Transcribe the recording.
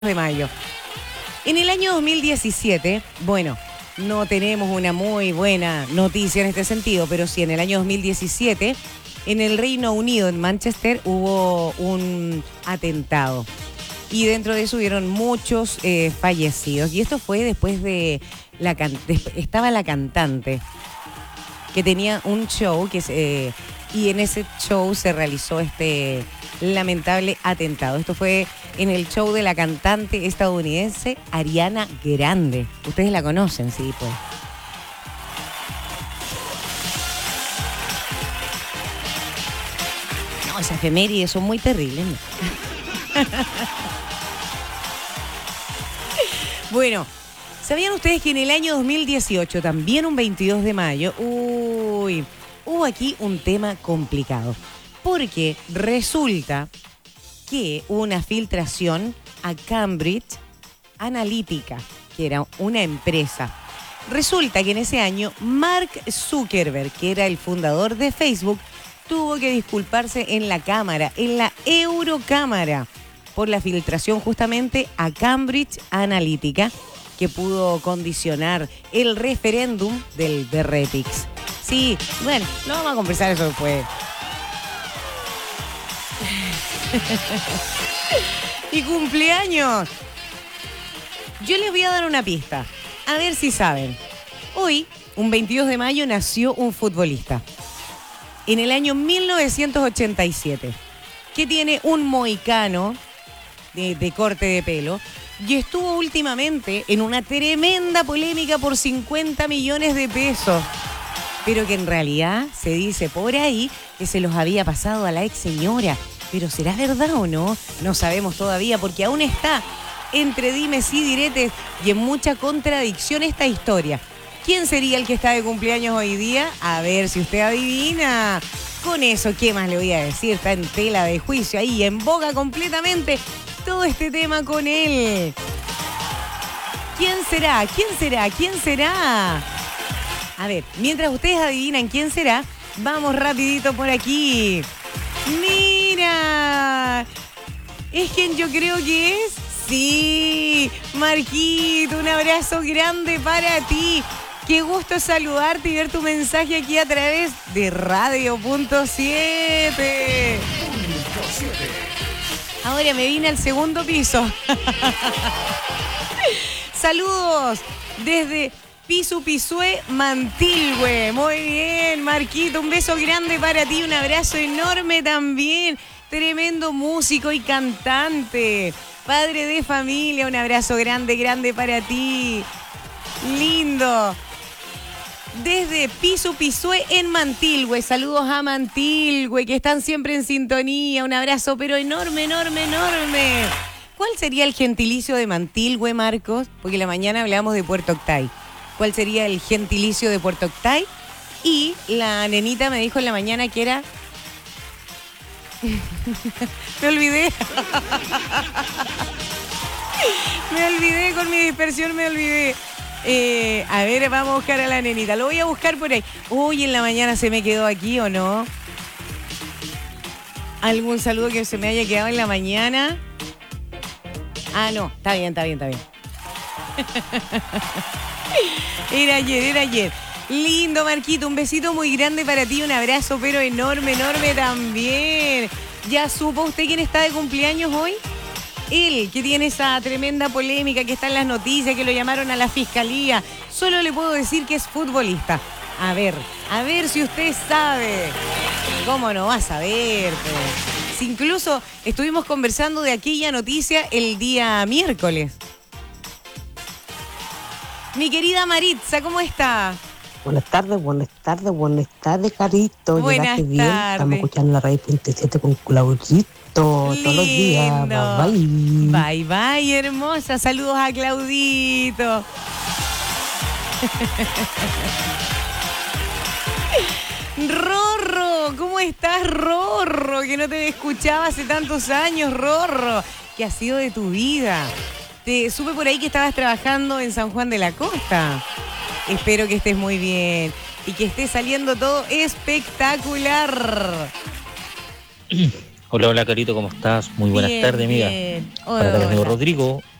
de mayo. En el año 2017, bueno, no tenemos una muy buena noticia en este sentido, pero sí, en el año 2017, en el Reino Unido, en Manchester, hubo un atentado. Y dentro de eso hubieron muchos fallecidos. Y esto fue después de estaba la cantante que tenía un show y en ese show se realizó este lamentable atentado. Esto fue en el show de la cantante estadounidense Ariana Grande. Ustedes la conocen, sí, pues. No, esas efemérides son muy terribles, ¿no? Bueno, ¿sabían ustedes que en el año 2018, también un 22 de mayo, hubo aquí un tema complicado? Porque resulta que hubo una filtración a Cambridge Analytica, que era una empresa. Resulta que en ese año Mark Zuckerberg, que era el fundador de Facebook, tuvo que disculparse en la Cámara, en la Eurocámara, por la filtración justamente a Cambridge Analytica, que pudo condicionar el referéndum del Brexit. Sí, bueno, no vamos a conversar eso después. Y cumpleaños. Yo les voy a dar una pista, a ver si saben. Hoy, un 22 de mayo, nació un futbolista. En el año 1987, que tiene un mohicano de corte de pelo y estuvo últimamente en una tremenda polémica por 50 millones de pesos. Pero que en realidad se dice por ahí que se los había pasado a la ex señora. Pero ¿será verdad o no? No sabemos todavía, porque aún está entre dimes y diretes y en mucha contradicción esta historia. ¿Quién sería el que está de cumpleaños hoy día? A ver si usted adivina. Con eso, ¿qué más le voy a decir? Está en tela de juicio ahí, en boga completamente todo este tema con él. ¿Quién será? ¿Quién será? ¿Quién será? A ver, mientras ustedes adivinan quién será, vamos rapidito por aquí. ¡Mira! ¿Es quien yo creo que es? Sí, Marquito, un abrazo grande para ti. Qué gusto saludarte y ver tu mensaje aquí a través de Radio.7. Ahora me vine al segundo piso. Saludos desde Pisue, Mantilhue. Muy bien, Marquito, un beso grande para ti, un abrazo enorme también. Tremendo músico y cantante, padre de familia, un abrazo grande, grande para ti. Lindo. Desde Pisue en Mantilhue, saludos a Mantilhue, que están siempre en sintonía. Un abrazo, pero enorme, enorme, enorme. ¿Cuál sería el gentilicio de Mantilhue, Marcos? Porque la mañana hablamos de Puerto Octay. ¿Cuál sería el gentilicio de Puerto Octay? Y la nenita me dijo en la mañana que era... Me olvidé. Me olvidé con mi dispersión, me olvidé. A ver, vamos a buscar a la nenita. Lo voy a buscar por ahí. Uy, en la mañana se me quedó aquí, ¿o no? ¿Algún saludo que se me haya quedado en la mañana? Ah, no, está bien, está bien, está bien. Era ayer. Lindo, Marquito, un besito muy grande para ti, un abrazo, pero enorme, enorme también. ¿Ya supo usted quién está de cumpleaños hoy? Él, que tiene esa tremenda polémica, que está en las noticias, que lo llamaron a la fiscalía. Solo le puedo decir que es futbolista. A ver si usted sabe. ¿Cómo no va a saber? Pues? Si incluso estuvimos conversando de aquella noticia el día miércoles. Mi querida Maritza, ¿cómo está? Buenas tardes, Carito. Buenas Llegaste bien. tardes. Estamos escuchando la radio 27 con Claudito todos los días. Bye, bye. Bye, hermosa. Saludos a Claudito. Rorro, ¿cómo estás, Rorro? Que no te escuchaba hace tantos años, Rorro. ¿Qué ha sido de tu vida? Te supe por ahí que estabas trabajando en San Juan de la Costa. Espero que estés muy bien y que esté saliendo todo espectacular. Hola, hola, Carito, ¿cómo estás? Muy buenas Bien, tardes, amiga. bien. Para el amigo Hola. Rodrigo,